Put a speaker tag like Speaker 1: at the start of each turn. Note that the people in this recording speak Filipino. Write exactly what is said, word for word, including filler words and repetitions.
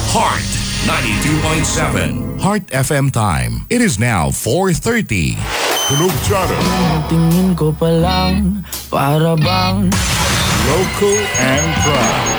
Speaker 1: Heart ninety-two point seven. Heart F M time. It is now four thirty. Tunog Channel.
Speaker 2: Tingin ko pa lang para bang
Speaker 1: Local and proud.